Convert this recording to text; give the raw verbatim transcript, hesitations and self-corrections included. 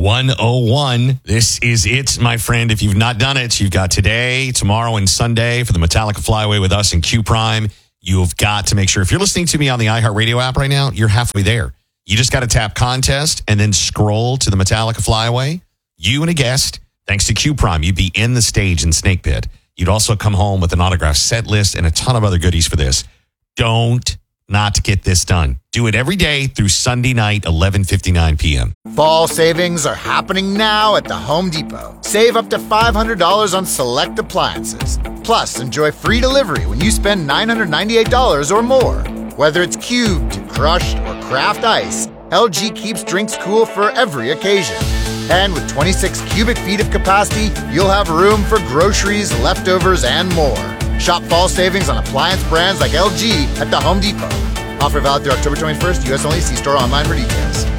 one oh one. This is it, my friend. If you've not done it, you've got today, tomorrow, and Sunday for the Metallica Flyaway with us in Q Prime. You've got to make sure, if you're listening to me on the iHeartRadio app right now, you're halfway there. You just got to tap contest and then scroll to the Metallica Flyaway. You and a guest, thanks to Q Prime, you'd be in the stage in Snake Pit. You'd also come home with an autographed set list and a ton of other goodies for this. Don't not get this done. Do it every day through Sunday night, eleven fifty-nine p.m. Fall savings are happening now at the Home Depot. Save up to five hundred dollars on select appliances. Plus, enjoy free delivery when you spend nine hundred ninety-eight dollars or more. Whether it's cubed, crushed, or craft ice, L G keeps drinks cool for every occasion. And with twenty-six cubic feet of capacity, you'll have room for groceries, leftovers, and more. Shop fall savings on appliance brands like L G at the Home Depot. Offer valid through October twenty-first. U S only. See store online for details.